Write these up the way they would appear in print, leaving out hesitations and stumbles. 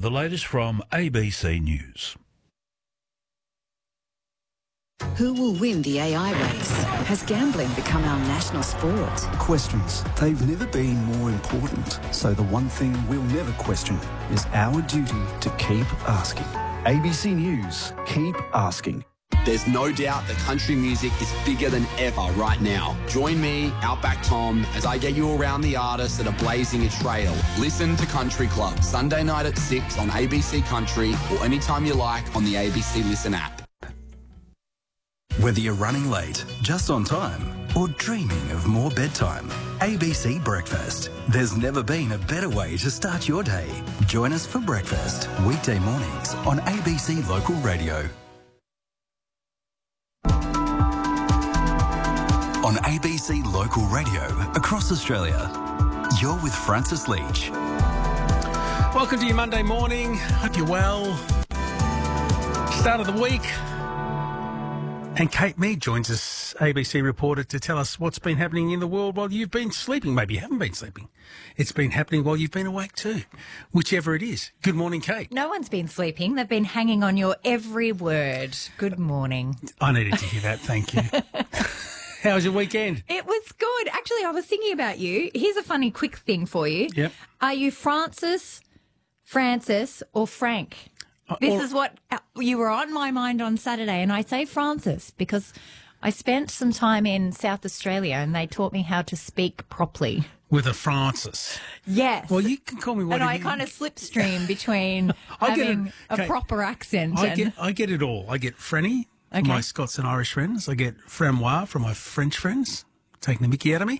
The latest from ABC News. Who will win the AI race? Has gambling become our national sport? Questions. They've never been more important. So the one thing we'll never question is our duty to keep asking. ABC News. Keep asking. There's no doubt that country music is bigger than ever right now. Join me, Outback Tom, as I get you around the artists that are blazing a trail. Listen to Country Club, Sunday night at 6 on ABC Country or anytime you like on the ABC Listen app. Whether you're running late, just on time, or dreaming of more bedtime, ABC Breakfast. There's never been a better way to start your day. Join us for breakfast, weekday mornings on ABC Local Radio. On ABC Local Radio across Australia, you're with Francis Leach. Welcome to your Monday morning. Hope you're well. Start of the week. And Kate Mead joins us, ABC reporter, to tell us what's been happening in the world while you've been sleeping. Maybe you haven't been sleeping. It's been happening while you've been awake too, whichever it is. Good morning, Kate. No one's been sleeping. They've been hanging on your every word. Good morning. I needed to hear that. Thank you. How was your weekend? It was good. Actually, I was thinking about you. Here's a funny quick thing for you. Yep. Are you Francis, or Frank? This is what you were on my mind on Saturday, and I say Francis because I spent some time in South Australia and they taught me how to speak properly. With a Francis. Yes. Well, you can call me whatever. And I kind of slipstream between having a proper accent. I get it all. I get Frenny from my Scots and Irish friends. I get Framois from my French friends, taking the mickey out of me.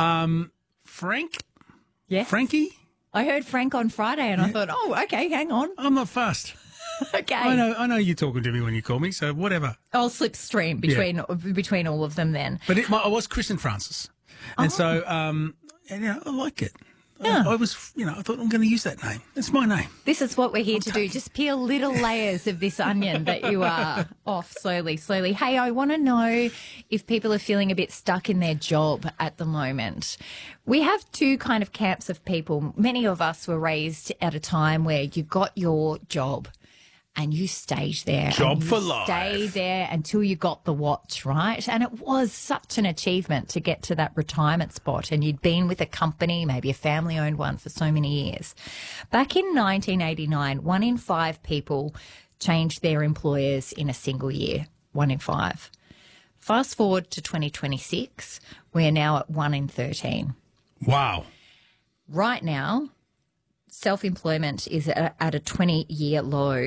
Frank? Yes. Frankie? I heard Frank on Friday and I thought, oh, okay, hang on. I'm not fussed. Okay. I know you're talking to me when you call me, so whatever. I'll slipstream between all of them then. But I was Chris and Francis. And so, I like it. Yeah. I thought I'm going to use that name. It's my name. This is what we're here to do. Just peel little layers of this onion that you are off slowly. Hey, I want to know if people are feeling a bit stuck in their job at the moment. We have two kind of camps of people. Many of us were raised at a time where you got your job and you stayed there. Job for life. Stayed there until you got the watch, right? And it was such an achievement to get to that retirement spot. And you'd been with a company, maybe a family-owned one, for so many years. Back in 1989, 1 in 5 people changed their employers in a single year. 1 in 5. Fast forward to 2026, we're now at 1 in 13. Wow. Right now, self-employment is at a 20-year low.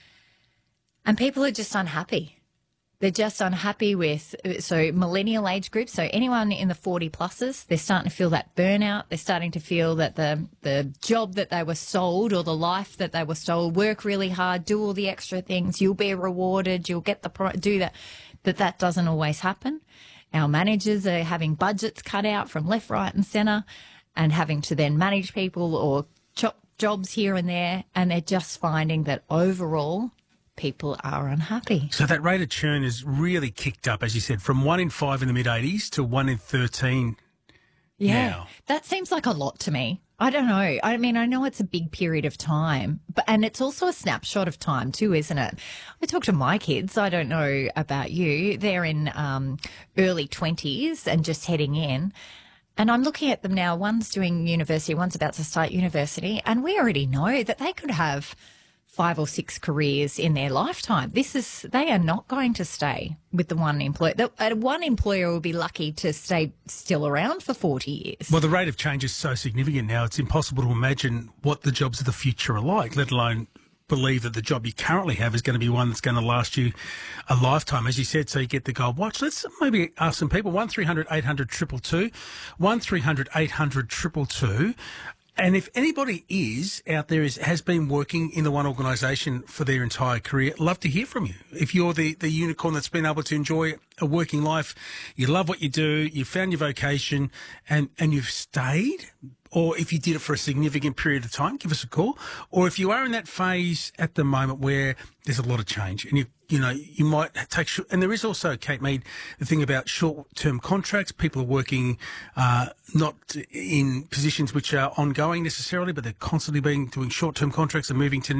And people are just unhappy. They're just unhappy with, so millennial age groups, so anyone in the 40 pluses, they're starting to feel that burnout. They're starting to feel that the job that they were sold or the life that they were sold, work really hard, do all the extra things, you'll be rewarded, you'll get do that, that doesn't always happen. Our managers are having budgets cut out from left, right and centre and having to then manage people or chop jobs here and there, and they're just finding that overall people are unhappy. So that rate of churn is really kicked up, as you said, from 1 in 5 in the mid-80s to 1 in 13 now. That seems like a lot to me. I don't know. I mean, I know it's a big period of time, and it's also a snapshot of time too, isn't it? I talk to my kids. I don't know about you. They're in early 20s and just heading in. And I'm looking at them now. One's doing university, one's about to start university, and we already know that they could have 5 or 6 careers in their lifetime. They are not going to stay with the one employer. One employer will be lucky to stay still around for 40 years. Well, the rate of change is so significant now, it's impossible to imagine what the jobs of the future are like, let alone believe that the job you currently have is going to be one that's going to last you a lifetime, as you said, so you get the gold watch. Let's maybe ask some people, 1300 800 222, 1300 800 222. And if anybody has been working in the one organisation for their entire career, love to hear from you. If you're the unicorn that's been able to enjoy a working life, you love what you do, you found your vocation and you've stayed, or if you did it for a significant period of time, give us a call. Or if you are in that phase at the moment where there's a lot of change and you might take, and there is also, Kate Mead, the thing about short-term contracts. People are working not in positions which are ongoing necessarily, but they're constantly doing short-term contracts and moving to